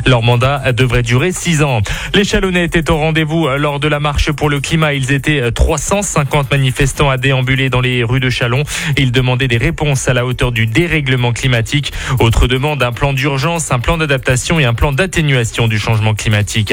Leur mandat devrait durer 6 ans. Les Chalonnais étaient au rendez-vous lors de la marche pour le climat. Ils étaient 350 manifestants à déambuler dans les rues de Châlons. Ils demandaient des réponses à la hauteur du dérèglement climatique. Autre demande, un plan d'urgence, un plan d'adaptation et un plan d'atténuation du changement climatique.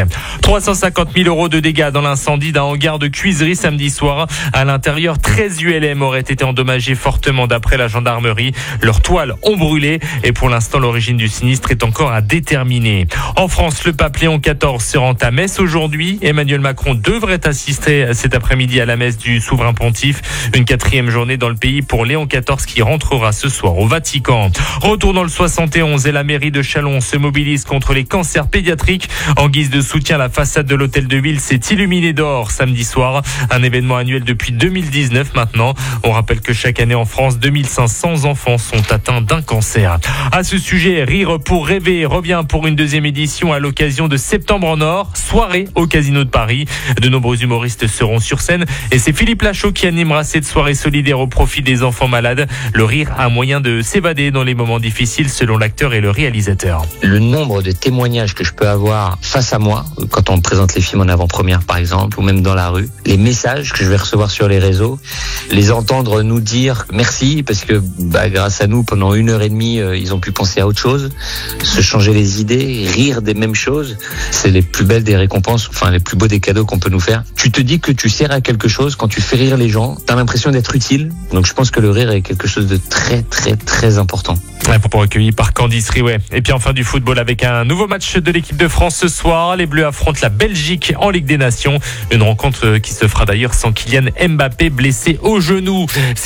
350 000 € de dégâts dans l'incendie d'un hangar de cuiserie samedi soir. À l'intérieur, 13 ULM auraient été endommagés fortement d'après la gendarmerie. Leurs toiles ont brûlé et pour l'instant, l'origine du sinistre est encore à déterminer. En France, le pape Léon XIV se rend à Metz aujourd'hui. Emmanuel Macron devrait assister cet après-midi à la messe du souverain pontife. Une 4e journée dans le pays pour Léon XIV qui rentrera ce soir au Vatican. Retour dans le 71 et la mairie de Châlons se mobilise contre les cancers pédiatriques. En guise de soutien, la façade de l'hôtel de ville s'est illuminée d'or samedi soir. Un événement annuel depuis 2019 maintenant. On rappelle que chaque année en France, 2500 enfants sont atteints d'un cancer. À ce sujet, Rire pour rêver revient pour une 2e édition à l'occasion de Septembre en Or, soirée au Casino de Paris. De nombreux humoristes seront sur scène et c'est Philippe Lachaud qui animera cette soirée solidaire au profit des enfants malades. Le rire a un moyen de s'évader dans les moments difficiles selon l'acteur et le réalisateur. Le nombre de témoignages que je peux avoir face à moi, quand on me présente les films en avant-première par exemple, ou même dans la rue, les messages que je vais recevoir sur les réseaux, les entendre nous dire merci parce que grâce à nous pendant 1h30 ils ont pu penser à autre chose, se changer les idées, rire des mêmes choses, c'est les plus belles des récompenses, les plus beaux des cadeaux qu'on peut nous faire. Tu te dis que tu sers à quelque chose quand tu fais rire les gens, t'as l'impression d'être utile, donc je pense que le rire est quelque chose de très très très important. Pour accueilli par Candice Riouet. Et puis enfin du football avec un nouveau match de l'équipe de France ce soir. Les Bleus affrontent la Belgique en Ligue des Nations. Une rencontre qui se fera d'ailleurs sans Kylian Mbappé blessé au genou.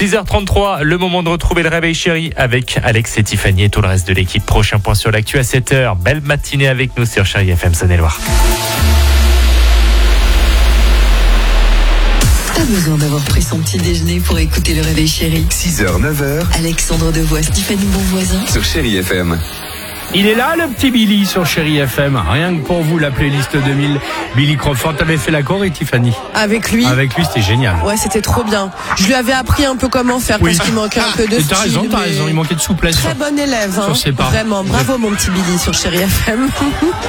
6h33, le moment de retrouver le réveil chéri avec Alex et Tiffany et tout le reste de l'équipe. Prochain point sur l'actu à 7h. Belle matinée avec nous sur Chéri FM Saône-et-Loire. Pas besoin d'avoir pris son petit déjeuner pour écouter le réveil chéri. 6h, 9h. Alexandre Devois, Stéphanie Bonvoisin. Sur Chéri FM. Il est là, le petit Billy, sur Chéri FM. Rien que pour vous, la playlist 2000. Billy Crawford, t'avais fait la choré, Tiffany? Avec lui, c'était génial. Ouais, c'était trop bien. Je lui avais appris un peu comment faire parce qu'il manquait un peu de style. T'as raison, il manquait de souplesse. Très bon élève, sur ses pas. Vraiment, bravo mon petit Billy sur Chéri FM.